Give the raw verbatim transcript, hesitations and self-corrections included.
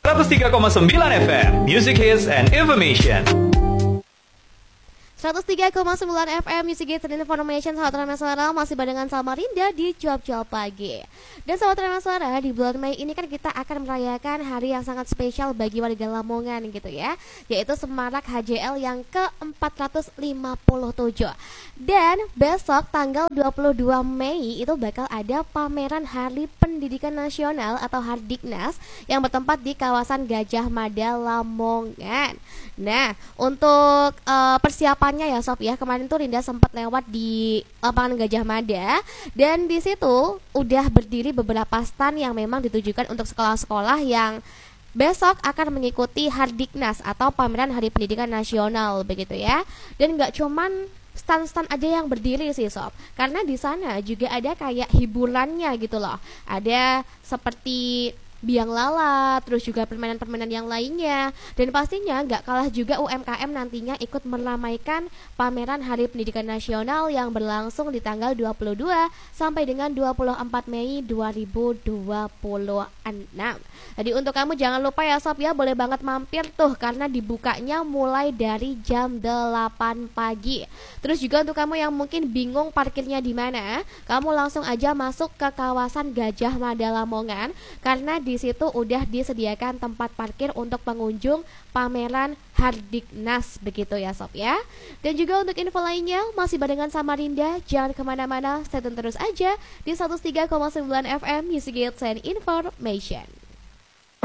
seratus tiga koma sembilan F M Music Hits and Information. seratus tiga koma sembilan F M Music Hits and Information. Sahabat Ramaswara masih barengan Samarinda di Cuap-Cuap Pagi. Dan sahabat Ramaswara, di bulan Mei ini kan kita akan merayakan hari yang sangat spesial bagi warga Lamongan gitu ya, yaitu Semarak H J L yang ke empat ratus lima puluh tujuh. Dan besok tanggal dua puluh dua Mei itu bakal ada pameran Hari Pendidikan Nasional atau Hardiknas yang bertempat di kawasan Gajah Mada Lamongan. Nah, untuk uh, persiapannya ya Sob ya, kemarin tuh Rinda sempat lewat di lapangan Gajah Mada dan di situ udah berdiri beberapa stand yang memang ditujukan untuk sekolah-sekolah yang besok akan mengikuti Hardiknas atau pameran Hari Pendidikan Nasional begitu ya. Dan nggak cuman stand-stand aja yang berdiri sih Sob, karena di sana juga ada kayak hiburannya gitu loh. Ada seperti biang lala, terus juga permainan-permainan yang lainnya. Dan pastinya gak kalah juga U M K M nantinya ikut meramaikan pameran Hari Pendidikan Nasional yang berlangsung di tanggal dua puluh dua sampai dengan dua puluh empat Mei dua ribu dua puluh enam. Jadi untuk kamu jangan lupa ya Sob ya, boleh banget mampir tuh karena dibukanya mulai dari jam delapan pagi. Terus juga untuk kamu yang mungkin bingung parkirnya di mana, kamu langsung aja masuk ke kawasan Gajah Mada Lamongan karena di situ udah disediakan tempat parkir untuk pengunjung pameran Hardiknas begitu ya Sob ya. Dan juga untuk info lainnya masih barengan Samarinda, jangan kemana-mana, stay tune terus aja di seratus tiga koma sembilan F M Music Hits and Information.